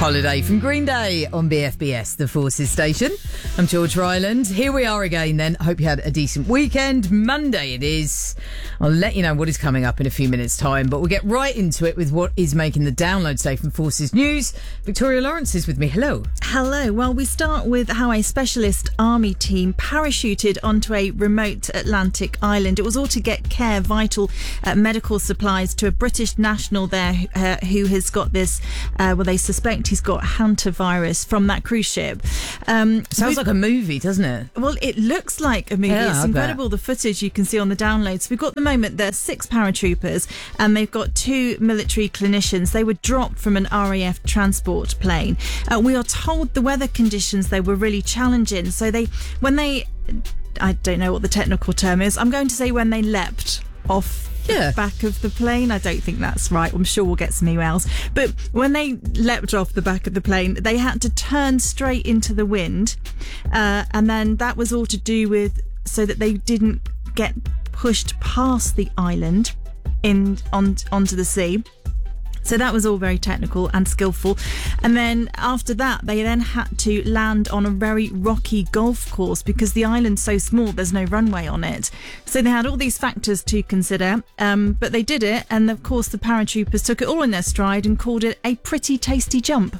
Holiday from Green Day on BFBS, the Forces station. I'm George Ryland. Here we are again then. Hope you had a decent weekend. Monday it is. I'll let you know what is coming up in a few minutes' time, but we'll get right into it with what is making the download today from Forces News. Victoria Lawrence is with me. Hello. Hello. Well, we start with how a specialist army team parachuted onto a remote Atlantic island. It was all to get care, vital medical supplies to a British national there who has got this, they suspect he's got hantavirus from that cruise ship. Sounds like a movie, doesn't it? Well, it looks like a movie. Yeah, it's incredible, the footage you can see on the downloads. We've got the moment there's 6 paratroopers and they've got 2 military clinicians. They were dropped from an RAF transport plane. We are told the weather conditions, they were really challenging. So I don't know what the technical term is. I'm going to say when they leapt off the back of the plane. I don't think that's right. I'm sure we'll get some emails. But when they leapt off the back of the plane, they had to turn straight into the wind. And then that was all to do with so that they didn't get pushed past the island onto the sea. So that was all very technical and skillful. And then after that, they then had to land on a very rocky golf course because the island's so small, there's no runway on it. So they had all these factors to consider, but they did it. And of course, the paratroopers took it all in their stride and called it a pretty tasty jump.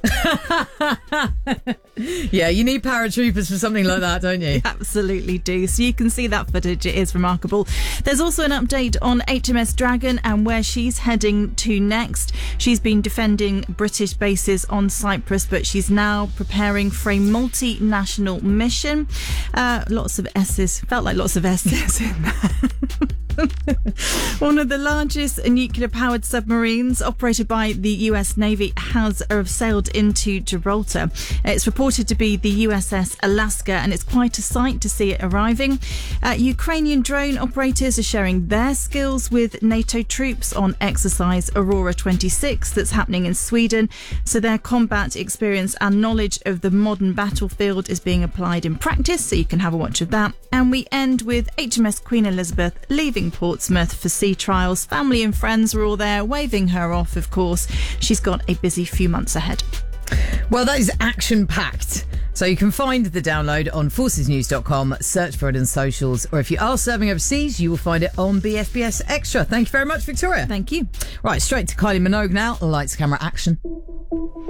Yeah, you need paratroopers for something like that, don't you? You absolutely do. So you can see that footage. It is remarkable. There's also an update on HMS Dragon and where she's heading to next. She's been defending British bases on Cyprus, but she's now preparing for a multinational mission. Lots of S's. Felt like lots of S's in there. One of the largest nuclear-powered submarines operated by the US Navy has sailed into Gibraltar. It's reported to be the USS Alaska, and it's quite a sight to see it arriving. Ukrainian drone operators are sharing their skills with NATO troops on exercise Aurora 26 that's happening in Sweden. So their combat experience and knowledge of the modern battlefield is being applied in practice, so you can have a watch of that. And we end with HMS Queen Elizabeth leaving Portsmouth for sea trials. Family and friends were all there waving her off, of course. She's got a busy few months ahead. Well, that is action-packed. So you can find the download on forcesnews.com, search for it on socials, or if you are serving overseas, you will find it on BFBS Extra. Thank you very much, Victoria. Thank you. Right, straight to Kylie Minogue now. Lights, camera, action.